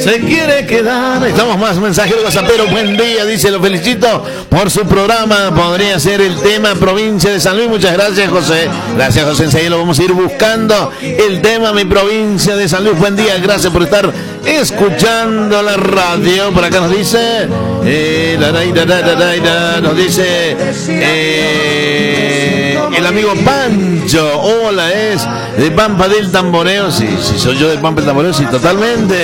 Se quiere quedar. Estamos más mensajero WhatsAppero. Buen día, dice, lo felicito por su programa. Podría ser el tema provincia de San Luis. Muchas gracias, José. Gracias, José. Enseguida lo vamos a ir buscando. El tema mi provincia de San Luis. Buen día, gracias por estar escuchando la radio. Por acá nos dice nos dice el amigo Pancho. Hola, es de Pampa del Tamboreo. Sí, soy yo de Pampa del Tamboreo, sí, totalmente.